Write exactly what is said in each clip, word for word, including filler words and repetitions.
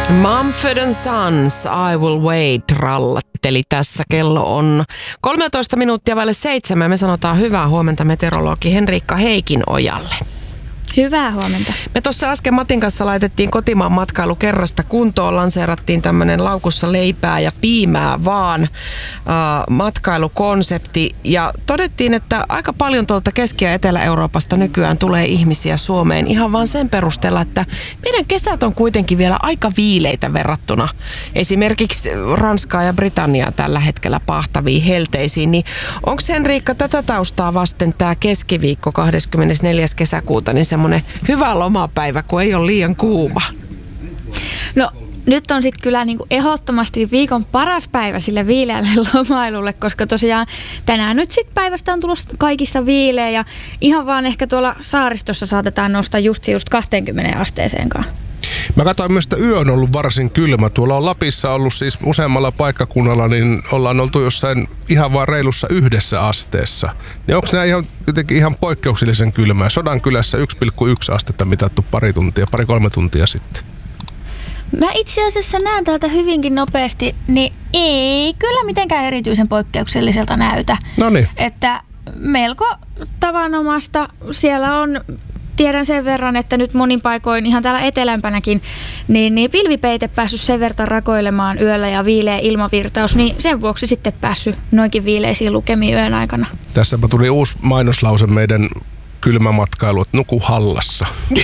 Mumford and Sons, I Will Wait, rallatteli tässä. Kello on kolmetoista minuuttia vaille seitsemän. Me sanotaan hyvää huomenta meteorologi Henriikka Heikinojalle. Hyvää huomenta. Me tuossa äsken Matin kanssa laitettiin kotimaan matkailu kerrasta kuntoon. Lanseerattiin tämmöinen laukussa leipää ja piimää vaan äh, matkailukonsepti. Ja todettiin, että aika paljon tuolta Keski- ja Etelä-Euroopasta nykyään tulee ihmisiä Suomeen ihan vaan sen perusteella, että meidän kesät on kuitenkin vielä aika viileitä verrattuna esimerkiksi Ranskaa ja Britanniaa tällä hetkellä pahtaviin helteisiin. Niin onko Henriikka tätä taustaa vasten tämä keskiviikko kahdeskymmenesneljäs kesäkuuta niin semmoinen hyvä lomapäivä, kun ei ole liian kuuma? No nyt on sitten kyllä niinku ehdottomasti viikon paras päivä sille viileälle lomailulle, koska tosiaan tänään nyt sitten päivästä on tullut kaikista viileä ja ihan vaan ehkä tuolla saaristossa saatetaan nostaa just just kaksikymmentä asteeseenkaan. Mä katsoin myös, että yö on ollut varsin kylmä. Tuolla on Lapissa ollut siis useammalla paikkakunnalla, niin ollaan oltu jossain ihan vaan reilussa yhdessä asteessa. Niin onko nämä ihan, jotenkin ihan poikkeuksellisen kylmää? Sodankylässä yksi pilkku yksi astetta mitattu pari tuntia, pari-kolme tuntia sitten. Mä itse asiassa näen täältä hyvinkin nopeasti, niin ei kyllä mitenkään erityisen poikkeukselliselta näytä. Noniin. Että melko tavanomasta siellä on. Tiedän sen verran, että nyt monin paikoin ihan täällä etelämpänäkin, niin, niin pilvipeite päässyt sen verran rakoilemaan yöllä ja viileä ilmavirtaus, niin sen vuoksi sitten päässyt noinkin viileisiin lukemiin yön aikana. Tässäpä tuli uusi mainoslause meidän kylmämatkailu, että nuku hallassa.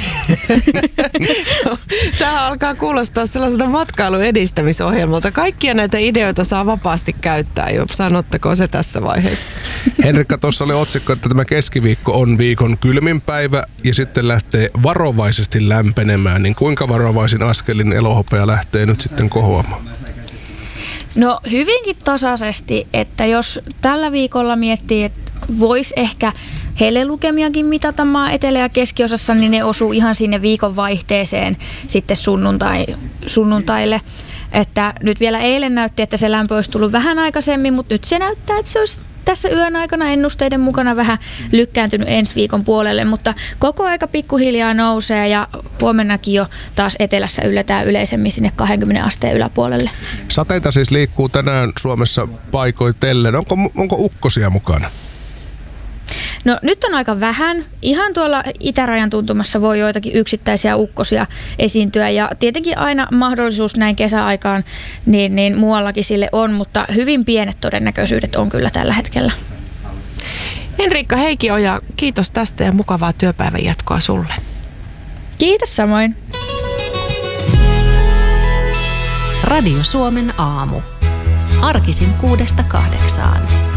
Tämä alkaa kuulostaa sellaiselta matkailun edistämisohjelmalta. Kaikkia näitä ideoita saa vapaasti käyttää jo. Sanottako se tässä vaiheessa? Henrikka, tuossa oli otsikko, että tämä keskiviikko on viikon kylmin päivä ja sitten lähtee varovaisesti lämpenemään. Niin kuinka varovaisin askelin elohopea lähtee nyt sitten kohoamaan? No hyvinkin tasaisesti, että jos tällä viikolla miettii, että voisi ehkä helelukemiakin mitata maa etelä- ja keskiosassa, niin ne osuu ihan sinne viikon vaihteeseen sitten sunnuntai, sunnuntaille. Että nyt vielä eilen näytti, että se lämpö olisi tullut vähän aikaisemmin, mutta nyt se näyttää, että se olisi tässä yön aikana ennusteiden mukana vähän lykkääntynyt ensi viikon puolelle, mutta koko aika pikkuhiljaa nousee ja huomennakin jo taas etelässä ylletään yleisemmin sinne kaksikymmentä asteen yläpuolelle. Sateita siis liikkuu tänään Suomessa paikoitellen. Onko, onko ukkosia mukana? No nyt on aika vähän. Ihan tuolla itärajan tuntumassa voi joitakin yksittäisiä ukkosia esiintyä ja tietenkin aina mahdollisuus näin kesäaikaan niin, niin muuallakin sille on, mutta hyvin pienet todennäköisyydet on kyllä tällä hetkellä. Henriikka Heikinoja, kiitos tästä ja mukavaa työpäivän jatkoa sulle. Kiitos samoin. Radio Suomen aamu. Arkisin kuudesta kahdeksaan.